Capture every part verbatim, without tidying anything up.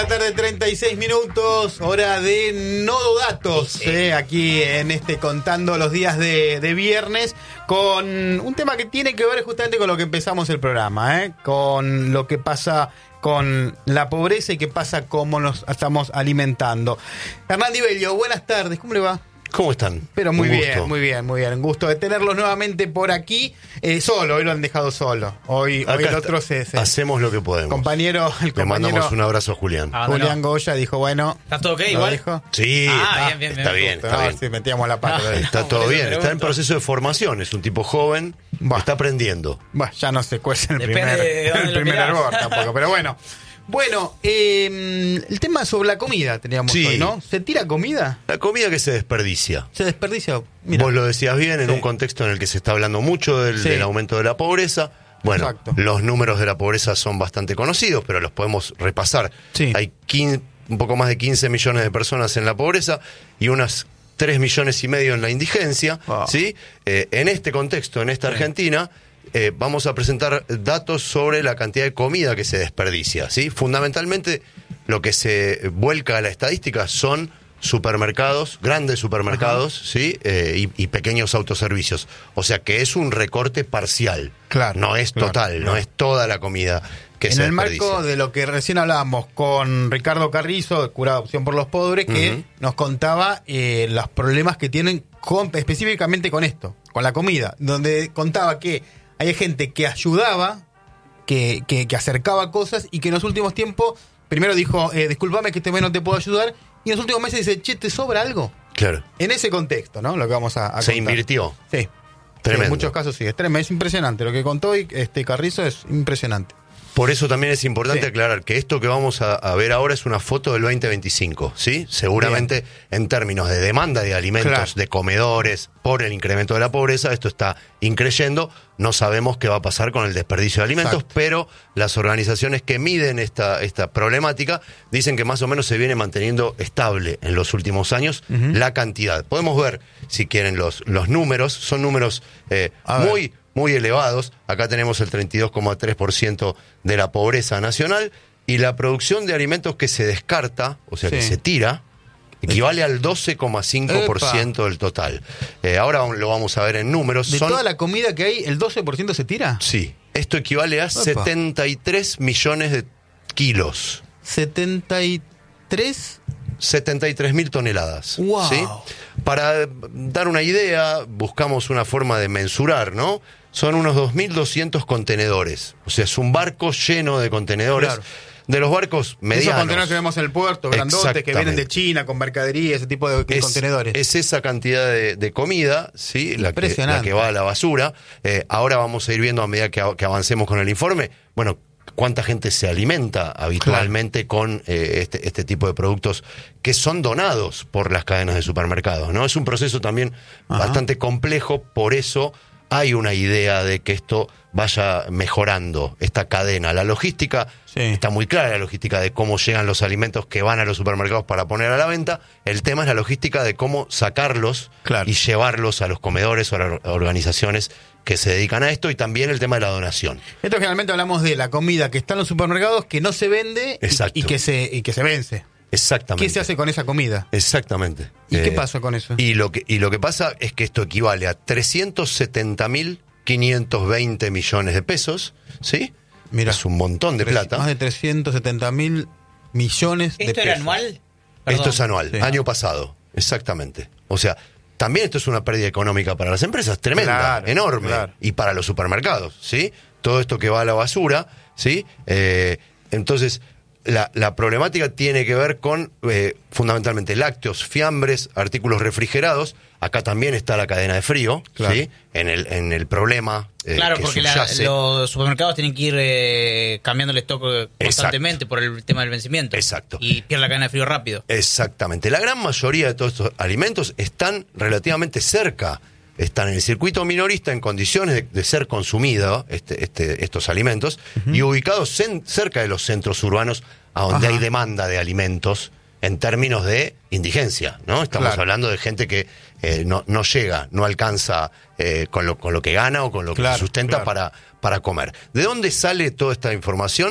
La tarde, treinta y seis minutos, hora de Nodo Datos, eh, aquí en este Contando los Días de, de Viernes, con un tema que tiene que ver justamente con lo que empezamos el programa, eh, con lo que pasa con la pobreza y qué pasa cómo nos estamos alimentando. Hernán Di Bellio, buenas tardes, ¿cómo le va? ¿Cómo están? Pero muy Un bien, gusto. muy bien, muy bien. Un gusto de tenerlos nuevamente por aquí. Eh, solo, hoy lo han dejado solo. Hoy, hoy el otro se, se... Hacemos lo que podemos. Compañero, el Le compañero mandamos un abrazo a Julián. Ah, Julián no. Goya dijo, bueno... ¿Está todo ok ¿lo igual? dijo? Sí, Ah, está bien, bien, está bien. bien. Está No, bien. sí, metíamos la pata. Ah, está todo bien, está en proceso de formación, es un tipo joven, Buah. está aprendiendo. Bueno, ya no se cuece el Depende primer, de dónde el lo primer mirás. hervor tampoco, pero bueno. Bueno, eh, el tema sobre la comida teníamos Sí. hoy, ¿no? ¿Se tira comida? La comida que se desperdicia. ¿Se desperdicia? Mira. Vos lo decías bien, en Sí. un contexto en el que se está hablando mucho del, Sí. del aumento de la pobreza. Bueno, Exacto. los números de la pobreza son bastante conocidos, pero los podemos repasar. Sí. Hay quince, un poco más de quince millones de personas en la pobreza y unas tres millones y medio en la indigencia. Wow. ¿Sí? Eh, en este contexto, en esta Sí. Argentina, eh, vamos a presentar datos sobre la cantidad de comida que se desperdicia. ¿Sí? Fundamentalmente, lo que se vuelca a la estadística son supermercados, grandes supermercados, ¿sí? Eh, y, y pequeños autoservicios. O sea que es un recorte parcial. Claro, No es claro, total, claro. no es toda la comida que En se el desperdicia. marco de lo que recién hablábamos con Ricardo Carrizo, de Cura Adopción por los Pobres, que Ujú. nos contaba eh, los problemas que tienen con, específicamente con esto, con la comida, donde contaba que hay gente que ayudaba, que, que, que acercaba cosas y que en los últimos tiempos, primero dijo, eh, discúlpame que este mes no te puedo ayudar, y en los últimos meses dice, che, ¿te sobra algo? Claro. En ese contexto, ¿no? Lo que vamos a, a Se contar. invirtió. Sí. Tremendo. Sí, en muchos casos sí, es tremendo, es impresionante. Lo que contó hoy este Carrizo es impresionante. Por eso también es importante Sí. aclarar que esto que vamos a, a ver ahora es una foto del veinte veinticinco, ¿sí? Seguramente en términos de demanda de alimentos, Claro. de comedores, por el incremento de la pobreza, esto está increyendo. No sabemos qué va a pasar con el desperdicio de alimentos, Exacto. pero las organizaciones que miden esta, esta problemática dicen que más o menos se viene manteniendo estable en los últimos años Ujú. la cantidad. Podemos ver, si quieren, los, los números. Son números eh, A ver. muy... muy elevados. Acá tenemos el treinta y dos coma tres por ciento de la pobreza nacional y la producción de alimentos que se descarta, o sea, Sí. que se tira, equivale al doce coma cinco por ciento del total. Eh, ahora lo vamos a ver en números. De Son, toda la comida que hay, ¿el doce por ciento se tira? Sí, esto equivale a setenta y tres millones de kilos. setenta y tres. setenta y tres mil toneladas. Wow. ¿Sí? Para dar una idea, buscamos una forma de mensurar, ¿no? Son unos dos mil doscientos contenedores. O sea, es un barco lleno de contenedores. Claro. De los barcos medianos. Esos contenedores que vemos en el puerto, grandotes, que vienen de Exactamente. China, con mercadería, ese tipo de, de Es, contenedores. es esa cantidad de, de comida, ¿sí? La que, Impresionante. la que va a la basura. Eh, ahora vamos a ir viendo a medida que, a- que avancemos con el informe. Bueno, cuánta gente se alimenta habitualmente con eh, este, este tipo de productos que son donados por las cadenas de supermercados, ¿no? Es un proceso también Ajá. bastante complejo, por eso hay una idea de que esto vaya mejorando, esta cadena. La logística, Sí. está muy clara la logística de cómo llegan los alimentos que van a los supermercados para poner a la venta. El tema es la logística de cómo sacarlos Claro. y llevarlos a los comedores o a las organizaciones que se dedican a esto, y también el tema de la donación. Esto generalmente hablamos de la comida que está en los supermercados, que no se vende y, Exacto. y que se y que se vence. Exactamente. ¿Qué se hace con esa comida? Exactamente. ¿Y qué Eh, pasa con eso? Y lo que y lo que pasa es que esto equivale a trescientos setenta mil quinientos veinte millones de pesos, ¿sí? Mira. Es un montón de Tres- plata. Más de trescientos setenta mil millones de pesos. ¿Esto era anual? Perdón. Esto es anual, Sí. año pasado, exactamente. O sea, también esto es una pérdida económica para las empresas, tremenda, Claro, enorme, claro. y para los supermercados, ¿sí? Todo esto que va a la basura, ¿sí? Eh, entonces, la, la problemática tiene que ver con, eh, fundamentalmente, lácteos, fiambres, artículos refrigerados. Acá también está la cadena de frío, Claro. ¿sí? En el, en el problema eh, Claro, que porque la- subyace. los supermercados tienen que ir eh, cambiando el stock eh, constantemente por el tema del vencimiento. Exacto. Y pierde la cadena de frío rápido. Exactamente. La gran mayoría de todos estos alimentos están relativamente cerca, están en el circuito minorista en condiciones de, de ser consumidos este, este, estos alimentos, uh-huh. y ubicados en, cerca de los centros urbanos a donde Ajá. hay demanda de alimentos en términos de indigencia, ¿no? Estamos Claro. hablando de gente que eh, no, no llega, no alcanza eh, con, lo, con lo que gana o con lo Claro, que se sustenta claro. para, para comer. ¿De dónde sale toda esta información?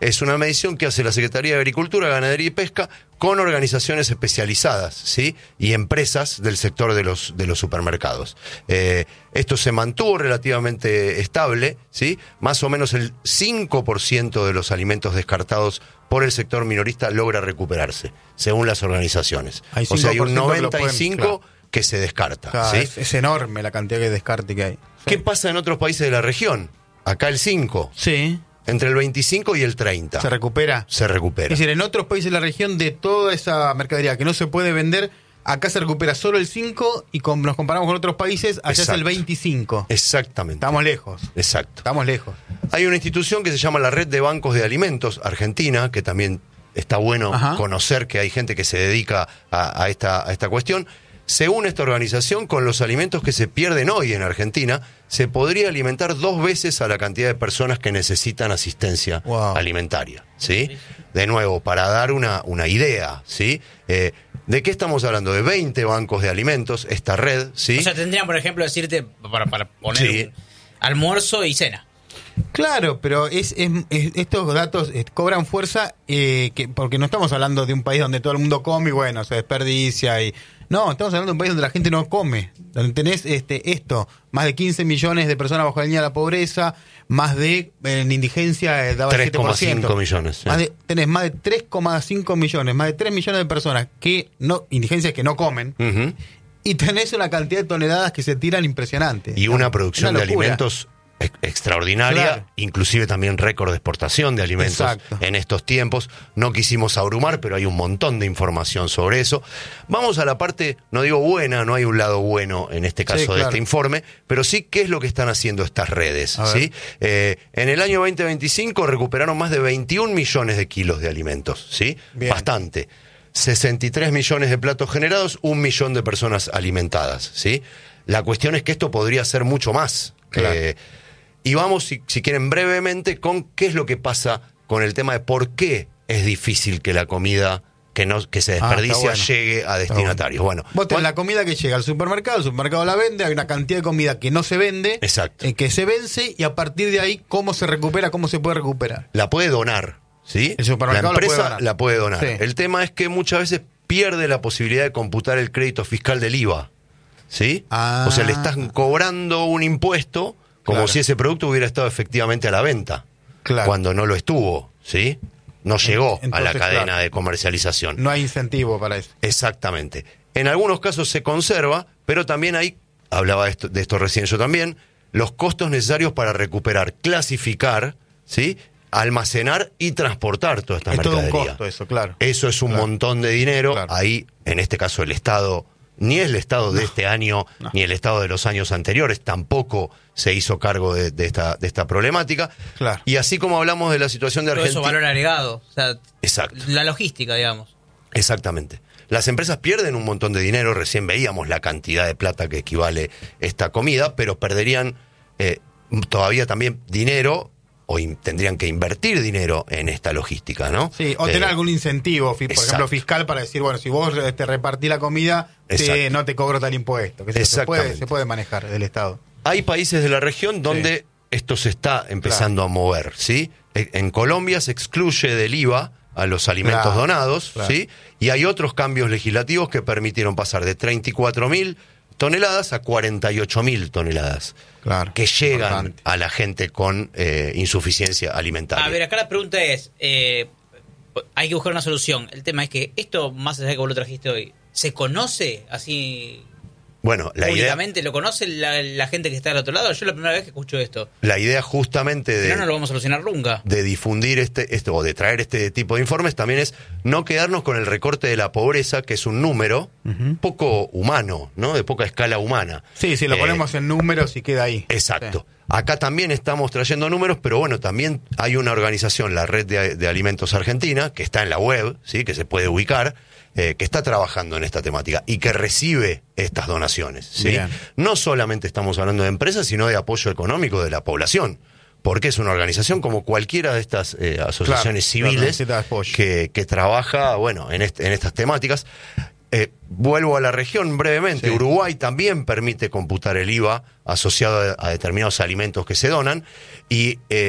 Es una medición que hace la Secretaría de Agricultura, Ganadería y Pesca con organizaciones especializadas, ¿sí? Y empresas del sector de los, de los supermercados. Eh, esto se mantuvo relativamente estable, ¿sí? Más o menos el cinco por ciento de los alimentos descartados por el sector minorista logra recuperarse, según las organizaciones. Hay o sea, hay un cinco por ciento noventa y cinco por ciento que, claro, que se descarta. Claro, ¿sí? es, es enorme la cantidad de descarte que hay. ¿Qué pasa en otros países de la región? Acá el cinco. Sí. Entre el veinticinco y el treinta. ¿Se recupera? Se recupera. Es decir, en otros países de la región, de toda esa mercadería que no se puede vender, acá se recupera solo el cinco y con, nos comparamos con otros países, allá Exacto. es el veinticinco. Exactamente. Estamos lejos. Exacto. Estamos lejos. Hay una institución que se llama la Red de Bancos de Alimentos Argentina, que también está bueno Ajá. conocer que hay gente que se dedica a, a, esta, a esta cuestión. Según esta organización, con los alimentos que se pierden hoy en Argentina, se podría alimentar dos veces a la cantidad de personas que necesitan asistencia wow. alimentaria, ¿sí? De nuevo, para dar una, una idea, ¿sí? Eh, ¿De qué estamos hablando? De veinte bancos de alimentos, esta red, ¿sí? O sea, tendrían, por ejemplo, decirte, para, para poner sí. un almuerzo y cena. Claro, pero es, es, es estos datos eh, cobran fuerza eh, que, porque no estamos hablando de un país donde todo el mundo come y bueno, se desperdicia y... No, estamos hablando de un país donde la gente no come, donde tenés este esto, más de quince millones de personas bajo la línea de la pobreza, más de en indigencia eh, daba tres coma cinco millones. Sí. Más de, tenés más de tres coma cinco millones, más de tres millones de personas que no indigencias que no comen. Uh-huh. Y tenés una cantidad de toneladas que se tiran impresionante. Y una producción una de alimentos extraordinaria, claro. inclusive también récord de exportación de alimentos Exacto. en estos tiempos. No quisimos abrumar, pero hay un montón de información sobre eso. Vamos a la parte, no digo buena, no hay un lado bueno en este caso sí, claro. de este informe, pero sí qué es lo que están haciendo estas redes. ¿sí? Eh, en el año veinte veinticinco recuperaron más de veintiún millones de kilos de alimentos, ¿sí? Bastante. sesenta y tres millones de platos generados, un millón de personas alimentadas, ¿sí? La cuestión es que esto podría ser mucho más. Claro. Eh, Y vamos, si, si quieren, brevemente con qué es lo que pasa con el tema de por qué es difícil que la comida que no que se desperdicia ah, bueno. llegue a destinatarios. Bueno, vos tenés la comida que llega al supermercado, el supermercado la vende, hay una cantidad de comida que no se vende, Exacto. Eh, que se vence y a partir de ahí, ¿cómo se recupera? ¿Cómo se puede recuperar? La puede donar, ¿sí? El supermercado la empresa la puede donar. La puede donar. Sí. El tema es que muchas veces pierde la posibilidad de computar el crédito fiscal del I V A, ¿sí? Ah. O sea, le están cobrando un impuesto como claro. si ese producto hubiera estado efectivamente a la venta, claro. cuando no lo estuvo, ¿sí? No llegó Entonces, a la cadena claro. de comercialización. No hay incentivo para eso. Exactamente. En algunos casos se conserva, pero también hay, hablaba de esto, de esto recién yo también, los costos necesarios para recuperar, clasificar, ¿sí? Almacenar y transportar toda esta es mercadería. Es todo un costo eso, claro. Eso es un claro. montón de dinero. Claro. Ahí, en este caso, el Estado... Ni el Estado de no, este año, no. ni el Estado de los años anteriores tampoco se hizo cargo de, de, esta, de esta problemática. Claro. Y así como hablamos de la situación de Argentina... Todo eso valor agregado. O sea, Exacto. La logística, digamos. Exactamente. Las empresas pierden un montón de dinero. Recién veíamos la cantidad de plata que equivale esta comida, pero perderían eh, todavía también dinero... o in, tendrían que invertir dinero en esta logística, ¿no? Sí, o tener eh, algún incentivo, por exacto. ejemplo, fiscal para decir, bueno, si vos te repartís la comida, te, no te cobro tal impuesto. Que se, puede, se puede manejar del Estado. Hay países de la región donde sí. esto se está empezando claro. a mover, ¿sí? En Colombia se excluye del I V A a los alimentos claro. donados, claro. ¿sí? Y hay otros cambios legislativos que permitieron pasar de treinta y cuatro mil toneladas a cuarenta y ocho mil toneladas. Claro, que llegan importante. A la gente con eh, insuficiencia alimentaria. A ver, acá la pregunta es, eh, hay que buscar una solución. El tema es que esto, más allá de que vos lo trajiste hoy, ¿se conoce así bueno, la públicamente? idea, ¿Lo conoce la, la gente que está del otro lado? Yo la primera vez que escucho esto. La idea justamente de... Si no, no lo vamos a solucionar nunca. De difundir este, esto o de traer este tipo de informes también es no quedarnos con el recorte de la pobreza, que es un número uh-huh. poco humano, ¿no? De poca escala humana. Sí, sí, lo eh, ponemos en números y queda ahí. Exacto. Sí. Acá también estamos trayendo números, pero bueno, también hay una organización, la Red de, de Alimentos Argentina, que está en la web, ¿sí? Que se puede ubicar, eh, que está trabajando en esta temática y que recibe estas donaciones, ¿sí? No solamente estamos hablando de empresas, sino de apoyo económico de la población, porque es una organización como cualquiera de estas eh, asociaciones claro, civiles claro, que, que trabaja, bueno, en, este, en estas temáticas. Eh, vuelvo a la región brevemente. Sí. Uruguay también permite computar el I V A asociado a, a determinados alimentos que se donan y eh,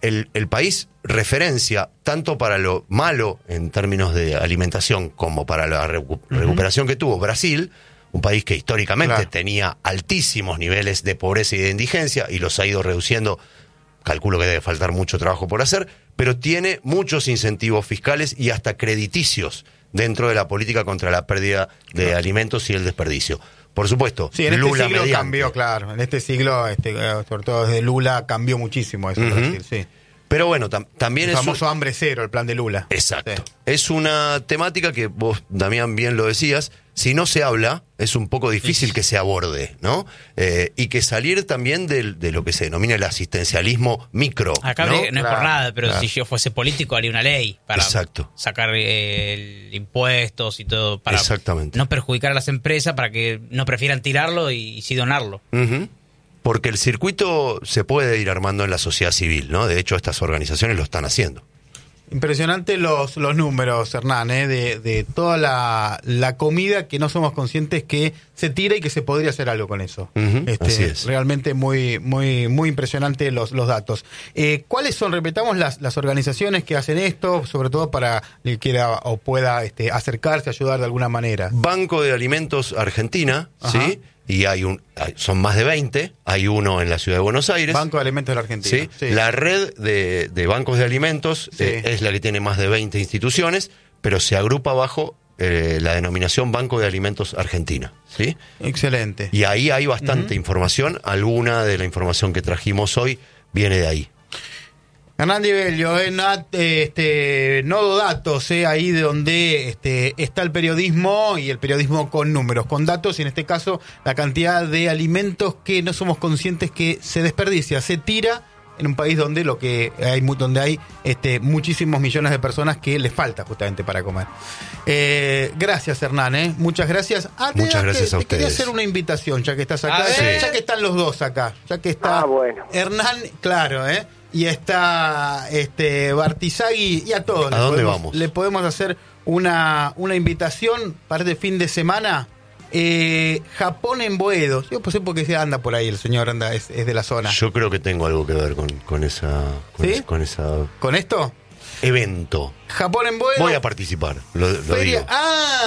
el, el país referencia tanto para lo malo en términos de alimentación como para la recu- uh-huh. recuperación que tuvo Brasil, un país que históricamente claro. tenía altísimos niveles de pobreza y de indigencia y los ha ido reduciendo. Calculo que debe faltar mucho trabajo por hacer, pero tiene muchos incentivos fiscales y hasta crediticios dentro de la política contra la pérdida de claro. alimentos y el desperdicio. Por supuesto, sí, en Lula este siglo mediante. cambió, claro. En este siglo, este, sobre todo desde Lula, cambió muchísimo eso. Uh-huh. Brasil, sí. Pero bueno, tam- también el es... El famoso un... hambre cero, el plan de Lula. Exacto. Sí. Es una temática que vos, Damián, bien lo decías, si no se habla, es un poco difícil sí. que se aborde, ¿no? Eh, y que salir también de, de lo que se denomina el asistencialismo micro. Acá no, no es claro, por nada, pero claro. si yo fuese político haría una ley para Exacto. sacar eh, impuestos y todo, para Exactamente. no perjudicar a las empresas, para que no prefieran tirarlo y, y sí donarlo. Uh-huh. Porque el circuito se puede ir armando en la sociedad civil, ¿no? De hecho, estas organizaciones lo están haciendo. Impresionante los, los números, Hernán, ¿eh? de, de toda la, la comida que no somos conscientes que se tira y que se podría hacer algo con eso. Uh-huh, este, así es. Realmente muy muy muy impresionante los, los datos. Eh, ¿Cuáles son, repetamos, las, las organizaciones que hacen esto, sobre todo para el que quiera o pueda este, acercarse, ayudar de alguna manera? Banco de Alimentos Argentina, Ajá. ¿sí? Y hay un, hay, son más de veinte, hay uno en la ciudad de Buenos Aires. Banco de Alimentos de la Argentina. ¿Sí? Sí. La red de, de bancos de alimentos Sí. eh, es la que tiene más de veinte instituciones, pero se agrupa bajo eh, la denominación Banco de Alimentos Argentina. ¿Sí? Excelente. Y ahí hay bastante Uh-huh. información, alguna de la información que trajimos hoy viene de ahí. Hernán Di Bellio, en este, Nodo Datos, eh, ahí de donde este, está el periodismo y el periodismo con números, con datos, y en este caso la cantidad de alimentos que no somos conscientes que se desperdicia, se tira en un país donde lo que hay donde hay este, muchísimos millones de personas que les falta justamente para comer. Eh, gracias, Hernán, ¿eh? Muchas gracias. Ah, te, Muchas gracias te, a te quería ustedes. hacer una invitación, ya que estás acá, A ya, ver. ya que están los dos acá, ya que está Ah, bueno. Hernán, claro, ¿eh? Y está este Bartizagui y a todos. ¿A le dónde podemos, vamos? Le podemos hacer una, una invitación para este fin de semana. Eh, Japón en Boedo. Yo pues sé porque se anda por ahí, el señor anda, es, es de la zona. Yo creo que tengo algo que ver con, con esa con, ¿Sí? esa, con esa ¿Con esto? evento. Japón en Boedo. Voy a participar, lo, lo Feria- digo.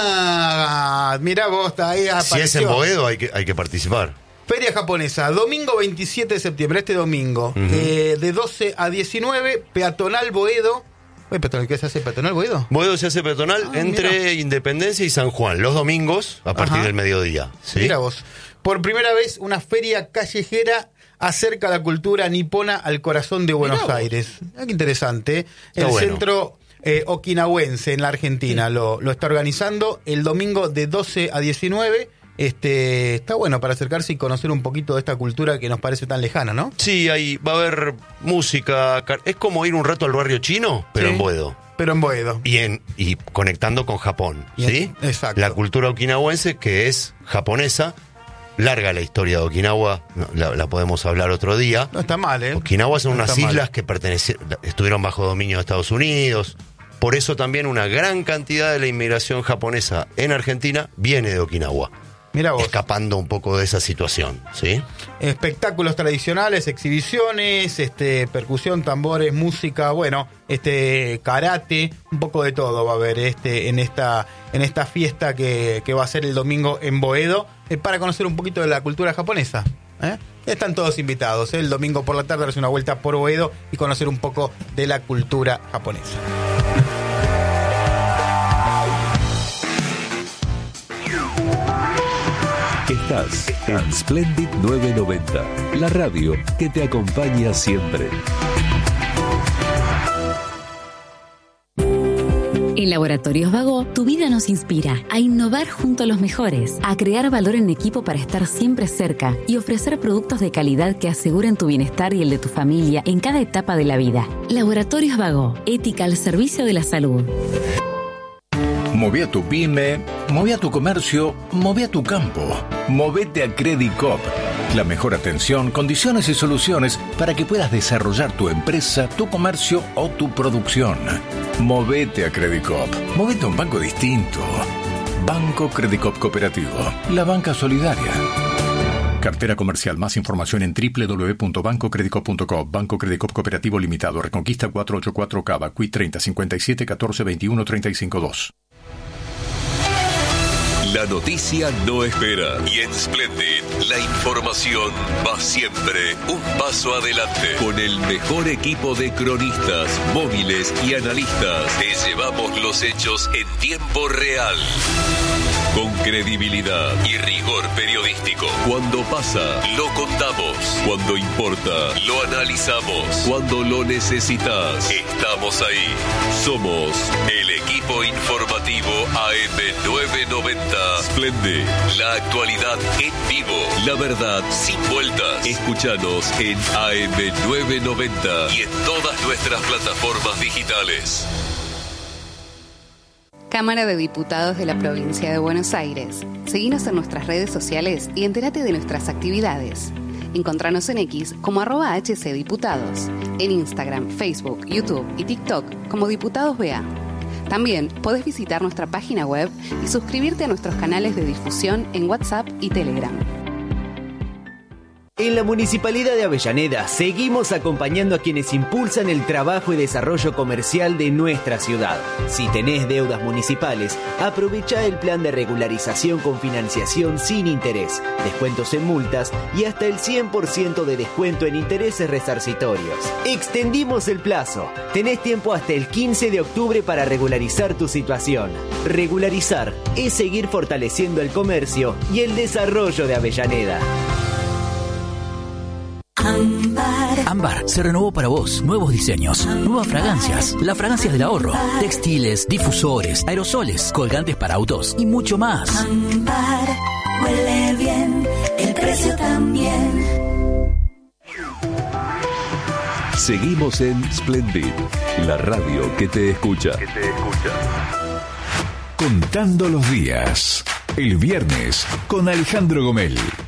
Ah, mirá vos, está ahí apareció. Si es en Boedo hay que, hay que participar. Feria japonesa, domingo veintisiete de septiembre, este domingo, Uh-huh. eh, de doce a diecinueve, peatonal Boedo. Oye, peatonal, ¿qué se hace peatonal Boedo? Boedo se hace peatonal Ah, entre mirá. Independencia y San Juan, los domingos a partir Ajá. del mediodía. ¿sí? Mira vos. Por primera vez, una feria callejera acerca la cultura nipona al corazón de Buenos Mirá vos. Aires. Ah, qué interesante. Está El bueno. centro eh, okinawense en la Argentina lo, lo está organizando el domingo de doce a diecinueve. Este, está bueno para acercarse y conocer un poquito de esta cultura que nos parece tan lejana, ¿no? Sí, ahí va a haber música. car- Es como ir un rato al barrio chino, pero Sí. en Boedo. Pero en Boedo. Y, en, y conectando con Japón. Y en- ¿sí? exacto. La cultura okinawense, que es japonesa. Larga la historia de Okinawa, no, la, la podemos hablar otro día. No está mal, ¿eh? Okinawa son No unas está mal. islas que pertenecieron, estuvieron bajo dominio de Estados Unidos. Por eso también una gran cantidad de la inmigración japonesa en Argentina viene de Okinawa. Mira vos. Escapando un poco de esa situación, ¿sí? Espectáculos tradicionales, exhibiciones, este, percusión, tambores, música, bueno, este, karate, un poco de todo va a haber este, en esta, en esta fiesta que, que va a ser el domingo en Boedo, eh, para conocer un poquito de la cultura japonesa. ¿eh? Están todos invitados, ¿eh? El domingo por la tarde darse una vuelta por Boedo y conocer un poco de la cultura japonesa. Estás en Splendid nueve noventa, la radio que te acompaña siempre. En Laboratorios Vago, tu vida nos inspira a innovar junto a los mejores, a crear valor en equipo para estar siempre cerca y ofrecer productos de calidad que aseguren tu bienestar y el de tu familia en cada etapa de la vida. Laboratorios Vago, ética al servicio de la salud. Moví a tu pyme, moví a tu comercio, moví a tu campo. Movete a Credicop. La mejor atención, condiciones y soluciones para que puedas desarrollar tu empresa, tu comercio o tu producción. Movete a Credicop. Movete a un banco distinto. Banco Credicop Cooperativo. La banca solidaria. Cartera comercial. Más información en doble u doble u doble u punto banco credicop punto com. Banco Credicop Cooperativo Limitado. Reconquista cuatrocientos ochenta y cuatro Cava. Q I treinta cincuenta y siete catorce veintiuno treinta y cinco dos. La noticia no espera y en Splendid la información va siempre un paso adelante. Con el mejor equipo de cronistas, móviles y analistas, te llevamos los hechos en tiempo real. Con credibilidad y rigor periodístico. Cuando pasa, lo contamos. Cuando importa, lo analizamos. Cuando lo necesitas, estamos ahí. Somos el equipo informativo A M novecientos noventa. Splendid, la actualidad en vivo. La verdad sin vueltas. Escúchanos en A M novecientos noventa y en todas nuestras plataformas digitales. Cámara de Diputados de la Provincia de Buenos Aires. Seguinos en nuestras redes sociales y entérate de nuestras actividades. Encontranos en X como arroba hcdiputados, en Instagram, Facebook, YouTube y TikTok como Diputados B A. También podés visitar nuestra página web y suscribirte a nuestros canales de difusión en WhatsApp y Telegram. En la Municipalidad de Avellaneda seguimos acompañando a quienes impulsan el trabajo y desarrollo comercial de nuestra ciudad. Si tenés deudas municipales, aprovecha el plan de regularización con financiación sin interés, descuentos en multas y hasta el cien por ciento de descuento en intereses resarcitorios. Extendimos el plazo. Tenés tiempo hasta el quince de octubre para regularizar tu situación. Regularizar es seguir fortaleciendo el comercio y el desarrollo de Avellaneda. Ámbar. Ámbar se renovó para vos. Nuevos diseños, nuevas fragancias, las fragancias del ahorro, textiles, difusores, aerosoles, colgantes para autos y mucho más. Ámbar huele bien, el precio también. Seguimos en Splendid, la radio que te escucha. Que te escucha. Contando los días. El viernes con Alejandro Gomel.